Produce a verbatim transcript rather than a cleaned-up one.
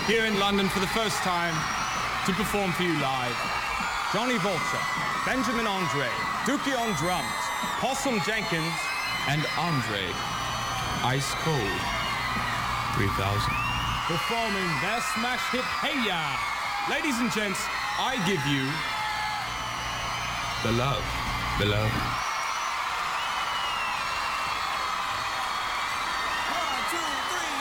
here in London for the first time to perform for you live. Johnny Vulture, Benjamin Andre, Dookie on drums, Possum Jenkins, and Andre Ice Cold three thousand. Performing their smash hit, Hey Ya! Ladies and gents, I give you The Love, Beloved.